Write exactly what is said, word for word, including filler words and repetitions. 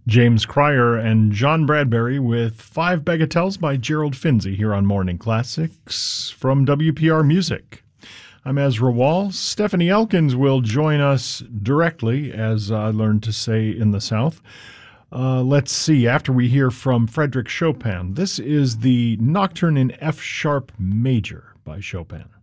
James Cryer and John Bradbury with Five Bagatelles by Gerald Finzi here on Morning Classics from W P R Music. I'm Ezra Wall. Stephanie Elkins will join us directly, as I learned to say in the South. Uh, let's see, after we hear from Frédéric Chopin. This is the Nocturne in F-sharp major by Chopin.